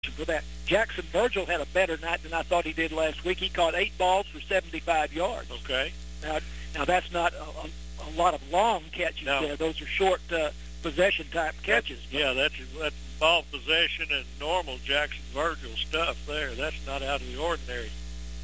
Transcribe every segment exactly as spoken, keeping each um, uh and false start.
for that. Jackson Virgil had a better night than I thought he did last week. He caught eight balls for seventy-five yards. Okay. Now, now that's not a, a, a lot of long catches no. there. Those are short uh, possession-type catches. That's, yeah, that's, that's ball possession and normal Jackson Virgil stuff there. That's not out of the ordinary.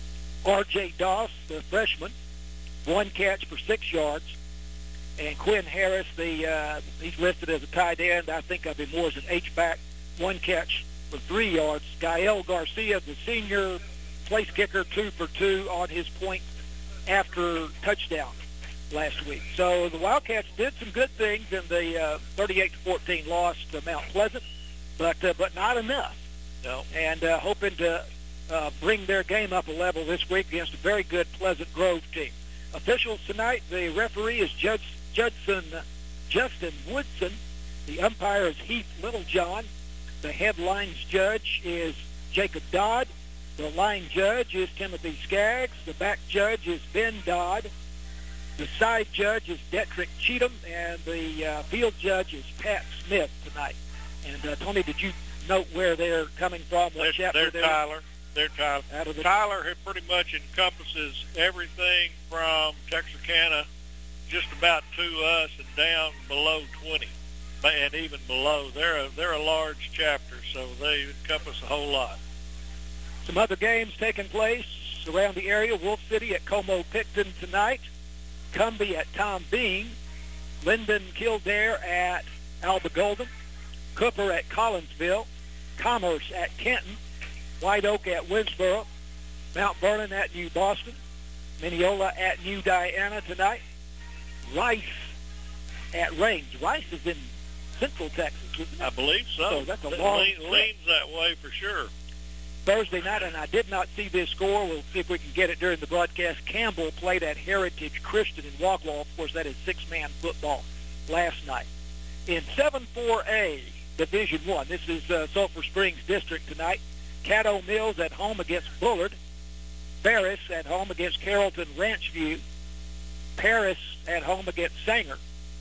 R J Doss, the freshman, one catch for six yards. And Quinn Harris, the uh, he's listed as a tight end. I think of him more as an H-back. One catch for three yards. Gael Garcia, the senior place kicker, two for two on his point after touchdown last week. So the Wildcats did some good things in the uh, thirty-eight to fourteen loss to Mount Pleasant, but uh, but not enough. No. And uh, hoping to uh, bring their game up a level this week against a very good Pleasant Grove team. Officials tonight, the referee is Judge Judson Justin Woodson. The umpire is Heath Littlejohn. The headlines judge is Jacob Dodd. The line judge is Timothy Skaggs. The back judge is Ben Dodd. The side judge is Detrick Cheatham. And the uh, field judge is Pat Smith tonight. And, uh, Tony, did you note where they're coming from? They're, they're Tyler. They're Tyler. Out of the Tyler pretty much encompasses everything from Texarkana just about to us and down below twenty, and even below. They're a, they're a large chapter, so they encompass a whole lot. Some other games taking place around the area. Wolf City at Como-Picton tonight. Cumbie at Tom Bean. Linden Kildare at Alba Golden. Cooper at Collinsville. Commerce at Kenton. White Oak at Winsboro. Mount Vernon at New Boston. Mineola at New Diana tonight. Rice at Rains. Rice is in Central Texas, isn't it? I believe so. So that's a it long lean, leans that way for sure. Thursday night, and I did not see this score. We'll see if we can get it during the broadcast. Campbell played at Heritage Christian in Waglaw. Of course, that is six-man football last night. In seven four A, Division One, this is uh, Sulphur Springs District tonight. Caddo Mills at home against Bullard. Ferris at home against Carrollton Ranchview. Paris at home against Sanger.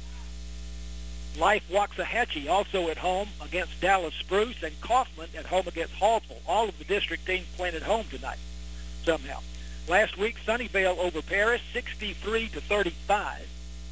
Life Waxahachie also at home against Dallas Spruce, and Kaufman at home against Hallsville. All of the district teams playing at home tonight somehow. Last week, Sunnyvale over Paris, sixty-three to thirty-five.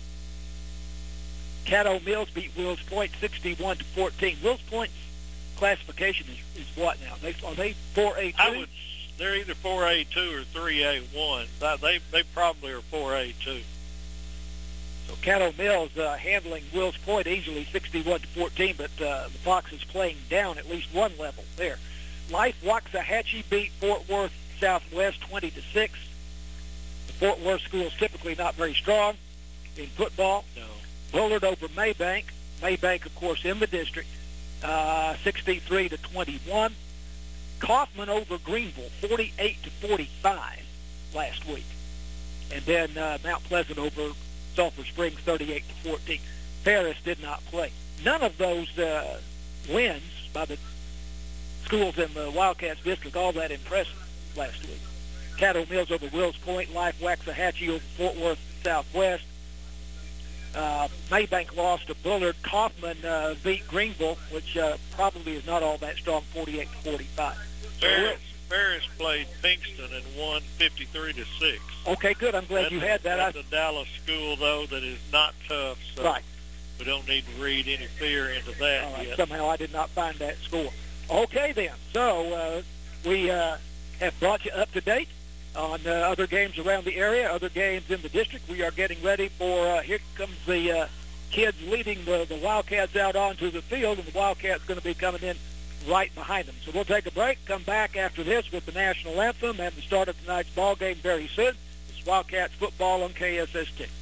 Caddo Mills beat Wills Point sixty-one to fourteen. Wills Point's classification is, is what now? They, are they four A two? I would, they're either four A two or three A one. They, they probably are four A two. So Caddo Mills uh, handling Wills Point easily, sixty-one to fourteen, but uh, the Foxes playing down at least one level there. Life Waxahachie beat Fort Worth Southwest twenty to six. The Fort Worth school is typically not very strong in football. No. Bullard over Maybank. Maybank, of course, in the district, uh, sixty-three to twenty-one. Kaufman over Greenville, forty-eight to forty-five last week. And then uh, Mount Pleasant over Sulphur Springs, thirty-eight to fourteen. Ferris did not play. None of those uh, wins by the schools in the Wildcats district all that impressive last week. Caddo Mills over Wills Point, Life Waxahachie over Fort Worth Southwest. Uh, Maybank lost to Bullard. Kaufman uh, beat Greenville, which uh, probably is not all that strong, forty-eight to forty-five. Ferris, Ferris played Pinkston and won fifty-three to six. Okay, good. I'm glad that's you had that. That's a Dallas school, though, that is not tough. So right. We don't need to read any fear into that All right. yet. Somehow I did not find that score. Okay, then. So uh, we uh, have brought you up to date on uh, other games around the area, other games in the district. We are getting ready for, uh, here comes the uh, kids leading the, the Wildcats out onto the field, and the Wildcats going to be coming in right behind them. So we'll take a break, come back after this with the national anthem and the start of tonight's ball game very soon. It's Wildcats football on K S S T.